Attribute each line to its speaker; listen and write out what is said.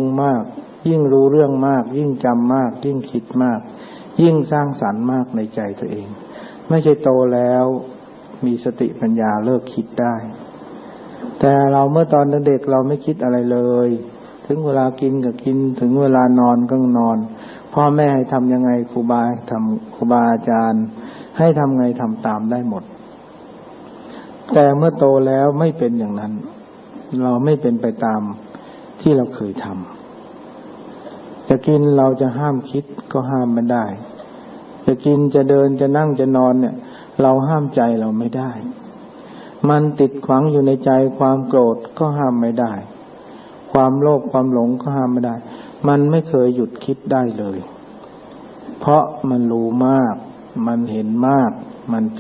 Speaker 1: มากยิ่งรู้เรื่องมากยิ่งจำมากยิ่งคิดมากยิ่งสร้างสรรค์มากในใจตัวเองไม่ใช่โตแล้วมีสติปัญญาเลิกคิดได้แต่เราเมื่อตอนเด็กเราไม่คิดอะไรเลยถึงเวลากินก็กินถึงเวลานอนก็นอนพ่อแม่ให้ทำยังไงครูบาอาจารย์ให้ทำไงทำตามได้หมดแต่เมื่อโตแล้วไม่เป็นอย่างนั้นเราไม่เป็นไปตามที่เราเคยทำจะกินเราจะห้ามคิดก็ห้ามไม่ได้จะกินจะเดินจะนั่งจะนอนเนี่ยเราห้ามใจเราไม่ได้มันติดขวางอยู่ในใจความโกรธก็ห้ามไม่ได้ความโลภความหลงก็ห้ามไม่ได้มันไม่เคยหยุดคิดได้เลยเพราะมันรู้มากมันเห็นมากมัน